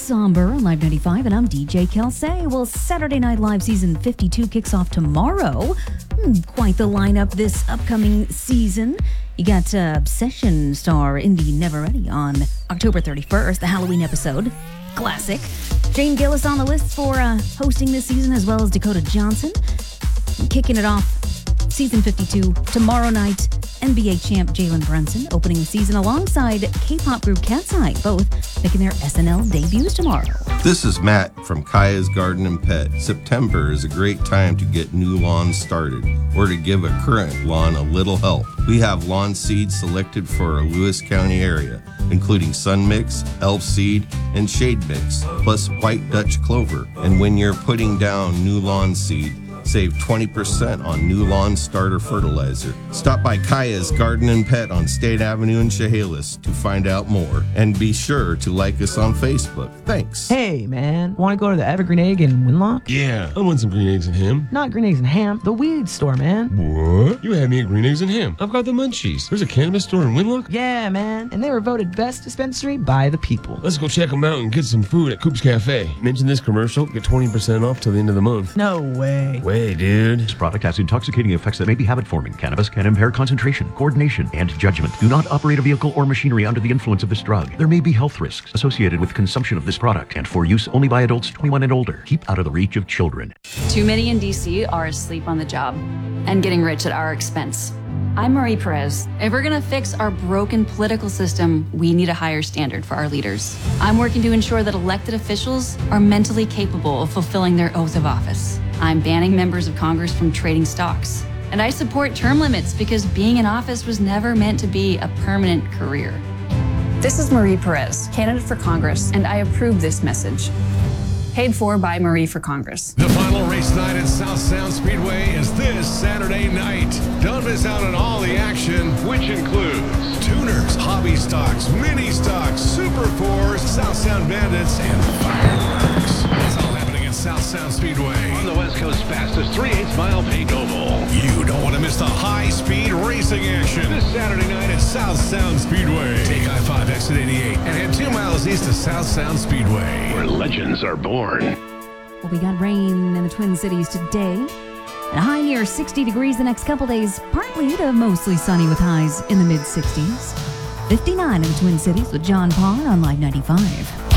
Somber on Live 95, and I'm DJ Kelsey. Well, Saturday Night Live Season 52 kicks off tomorrow. Quite the lineup this upcoming season. You got Obsession star Indy Neveready on October 31st, the Halloween episode. Classic. Jane Gillis on the list for hosting this season, as well as Dakota Johnson. Kicking it off, Season 52, tomorrow night, NBA champ Jalen Brunson opening the season alongside K-pop group Cat's Eye, both making their SNL debuts tomorrow. This is Matt from Kaya's Garden and Pet. September is a great time to get new lawns started or to give a current lawn a little help. We have lawn seeds selected for our Lewis County area, including Sun Mix, Elf Seed, and Shade Mix, plus White Dutch Clover. And when you're putting down new lawn seed, save 20% on new lawn starter fertilizer. Stop by Kaya's Garden and Pet on State Avenue in Chehalis to find out more. And be sure to like us on Facebook. Thanks. Hey, man. Want to go to the Evergreen Egg in Winlock? Yeah, I want some green eggs and ham. Not green eggs and ham. The weed store, man. What? You had me at green eggs and ham. I've got the munchies. There's a cannabis store in Winlock? Yeah, man. And they were voted best dispensary by the people. Let's go check them out and get some food at Coop's Cafe. Mention this commercial. Get 20% off till the end of the month. No way. Way, dude. This product has intoxicating effects that may be habit-forming. Cannabis can impair concentration, coordination, and judgment. Do not operate a vehicle or machinery under the influence of this drug. There may be health risks associated with consumption of this product, and for use only by adults 21 and older. Keep out of the reach of children. Too many in DC are asleep on the job and getting rich at our expense. I'm Marie Perez. If we're gonna fix our broken political system, we need a higher standard for our leaders. I'm working to ensure that elected officials are mentally capable of fulfilling their oath of office. I'm banning members of Congress from trading stocks. And I support term limits because being in office was never meant to be a permanent career. This is Marie Perez, candidate for Congress, and I approve this message. Paid for by Marie for Congress. The final race night at South Sound Speedway is this Saturday night. Don't miss out on all the action, which includes tuners, hobby stocks, mini stocks, Super 4s, South Sound Bandits, and fireworks. It's all happening at South Sound Speedway. On the West Coast's fastest 3/8 mile paved oval. You don't want to miss the high-speed racing action this Saturday night at South Sound Speedway. Take I-5 exit 88 and head 2 miles east to South Sound Speedway, where legends are born. Well, we got rain in the Twin Cities today. And a high near 60 degrees the next couple days, partly to mostly sunny with highs in the mid-60s. 59 in the Twin Cities with John Parr on Live 95.